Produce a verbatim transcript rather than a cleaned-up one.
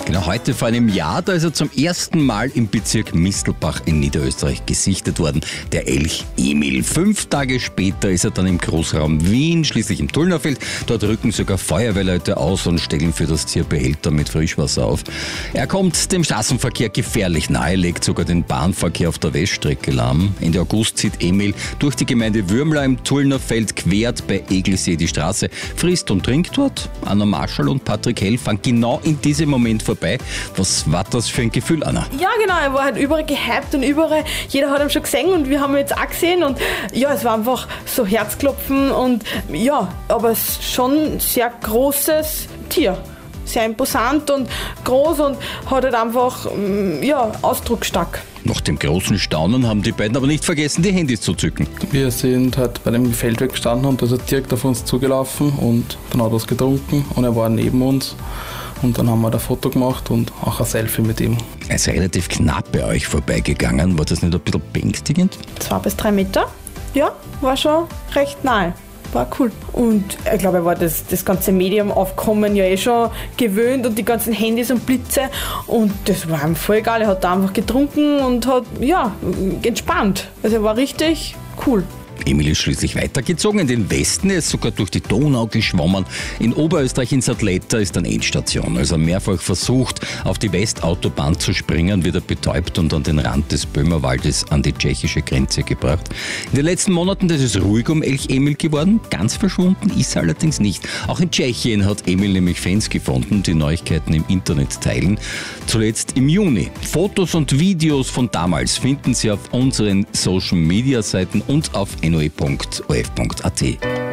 Genau, heute vor einem Jahr, da ist er zum ersten Mal im Bezirk Mistelbach in Niederösterreich gesichtet worden, der Elch Emil. Fünf Tage später ist er dann im Großraum Wien, schließlich im Tullnerfeld. Dort rücken sogar Feuerwehrleute aus und stellen für das Tier Behälter mit Frischwasser auf. Er kommt dem Straßenverkehr gefährlich nahe, legt sogar den Bahnverkehr auf der Weststrecke lahm. Ende August zieht Emil durch die Gemeinde Würmla im Tullnerfeld, quert bei Egelsee die Straße, frisst und trinkt dort. Anna Marschall und Patrick Hell fahren genau in diesem Moment vorbei. Was war das für ein Gefühl, Anna? Ja, genau, er war halt überall gehypt und überall, jeder hat ihn schon gesehen und wir haben ihn jetzt auch gesehen und ja, es war einfach so Herzklopfen und ja, aber es ist schon ein sehr großes Tier. Sehr imposant und groß und hat halt einfach, ja, ausdrucksstark. Nach dem großen Staunen haben die beiden aber nicht vergessen, die Handys zu zücken. Wir sind halt bei dem Feldweg gestanden und da ist er direkt auf uns zugelaufen und dann hat er was getrunken und er war neben uns. Und dann haben wir ein Foto gemacht und auch ein Selfie mit ihm. Er ist relativ knapp bei euch vorbeigegangen. War das nicht ein bisschen beängstigend? Zwei bis drei Meter. Ja, war schon recht nahe. War cool. Und ich glaube, er war das, das ganze Medium-Aufkommen ja eh schon gewöhnt und die ganzen Handys und Blitze. Und das war ihm voll egal. Er hat da einfach getrunken und hat, ja, entspannt. Also er war richtig cool. Emil ist schließlich weitergezogen in den Westen, er ist sogar durch die Donau geschwommen. In Oberösterreich in Sattletta ist eine Endstation. Als er mehrfach versucht, auf die Westautobahn zu springen, wird er betäubt und an den Rand des Böhmerwaldes an die tschechische Grenze gebracht. In den letzten Monaten ist es ruhig um Elch Emil geworden. Ganz verschwunden ist er allerdings nicht. Auch in Tschechien hat Emil nämlich Fans gefunden, die Neuigkeiten im Internet teilen. Zuletzt im Juni. Fotos und Videos von damals finden Sie auf unseren Social-Media-Seiten und auf n o e punkt o f punkt a t.